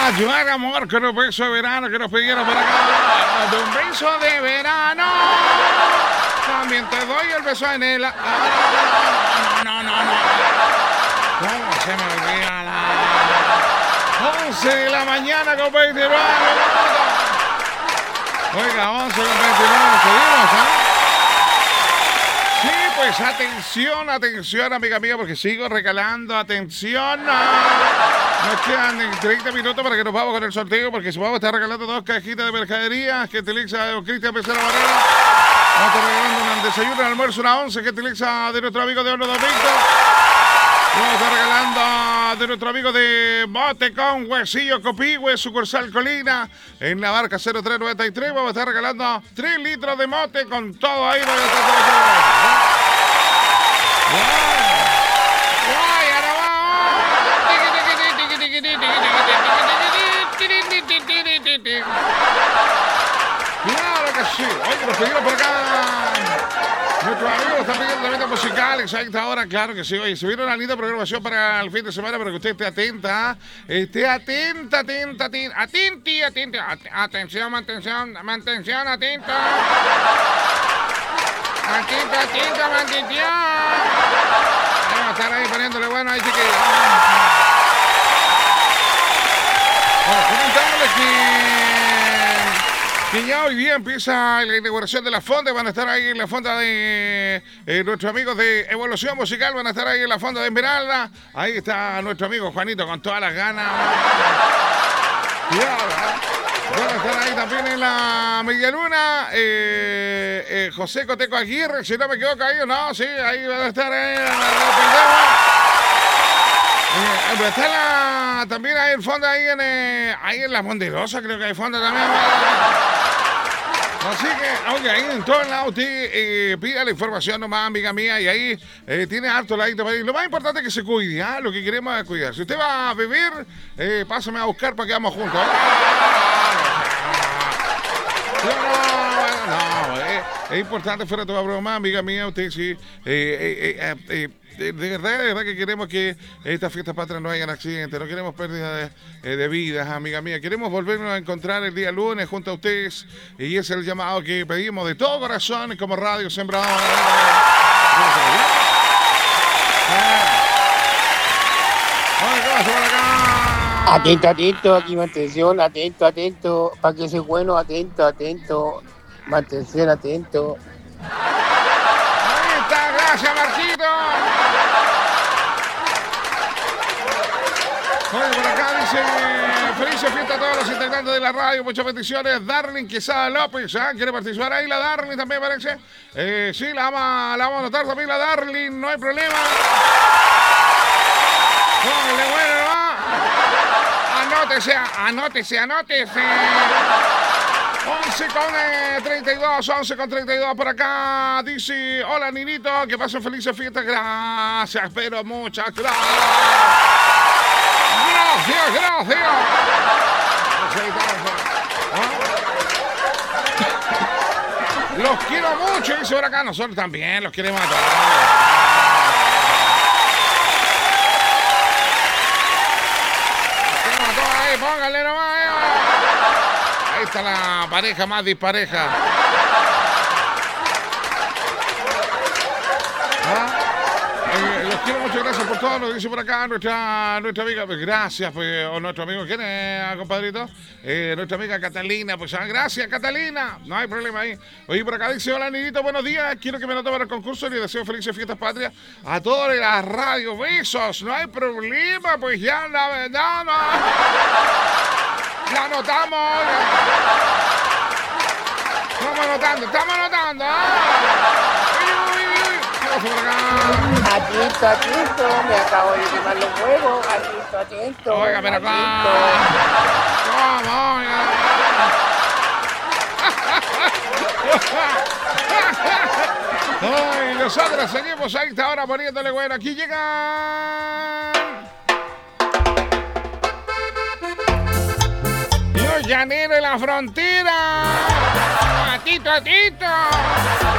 ayudar, amor, con un beso de verano que nos pidieron por acá. De un beso de verano. También te doy el beso en el... No. ¿Cómo se me olvida la... 11 de la mañana con 29 minutos. Oiga, 11 con 29, seguimos, ¿ah? Sí, pues atención, amiga mía, porque sigo regalando, atención. Nos quedan 30 minutos para que nos vamos con el sorteo, porque vamos a estar regalando 2 cajitas de mercadería que utiliza Cristian Becerra Barrera. Vamos a estar regalando un desayuno, un almuerzo, una 11 que utiliza de nuestro amigo de Horno Domingo. Vamos a estar regalando de nuestro amigo de Mote con Huesillo Copihue, sucursal Colina, en la barca 0393. Vamos a estar regalando 3 litros de mote con todo ahí. Claro que sí. Oye, nos pidieron por acá. Nuestros amigos están pidiendo también musicales a esta hora, claro que sí. Oye, se viene una linda programación para el fin de semana, para que usted esté atenta. Esté atenta. Atención, mantención, atenta. Atenta, mantención. Vamos a estar ahí poniéndole bueno, ahí chiquillos. Bueno, comentándole que ya hoy día empieza la inauguración de la fonda. Van a estar ahí en la fonda de nuestros amigos de Evolución Musical. Van a estar ahí en la fonda de Esmeralda. Ahí está nuestro amigo Juanito con todas las ganas. Van a estar ahí también en la Medialuna. José Coteco Aguirre, si no me equivoco, ahí no, sí, ahí van a estar está también hay el fondo ahí en la Monderosa, creo que hay fondo también. Así que, oye, ahí en todos lados usted pida la información nomás, amiga mía, y ahí tiene harto ladito para ir. Lo más importante es que se cuide, ¿ah? Lo que queremos es cuidar. Si usted va a beber, pásame a buscar para que vamos juntos. Es importante, fuera de toda broma, amiga mía, usted sí. De verdad que queremos que estas fiestas patrias no hayan accidentes, no queremos pérdida de vidas, amiga mía. Queremos volvernos a encontrar el día lunes junto a ustedes, y ese es el llamado que pedimos de todo corazón como Radio Sembrador. Atento, aquí mantención, atento, para que sea bueno, atento, mantención, atento. Ahí está, gracias Marquito. Oye, por acá dice, felices fiestas a todos los integrantes de la radio, muchas bendiciones. Darling Quesada López, ¿quiere participar ahí? La Darling también parece. Sí, la vamos a anotar también la Darling, no hay problema. Póngale bueno, ¿no? Anótese. 11 con 32 por acá. Dice, hola Ninito, que pasen felices fiestas. Gracias, pero muchas gracias. Gracias. Los quiero mucho, dice por acá. Nosotros también los queremos a todos. Póngale nomás. Ahí está la pareja más dispareja. Los quiero mucho, gracias por todo. Nos dice por acá nuestra amiga. Pues gracias, pues, o nuestro amigo, ¿quién es, compadrito? Nuestra amiga Catalina. Pues gracias, Catalina. No hay problema ahí. Oye, por acá dice, hola, Nidito, buenos días. Quiero que me noten para el concurso y les deseo felices fiestas patrias a todos en la radio. Besos, no hay problema, pues ya la verdad, no. La anotamos. Estamos anotando. Atento, me acabo de quemar los huevos. Atento. Oiga, pero ¿cómo? Ay, nosotros seguimos a esta hora poniéndole bueno. Aquí llegan los llaneros de la frontera. Atito.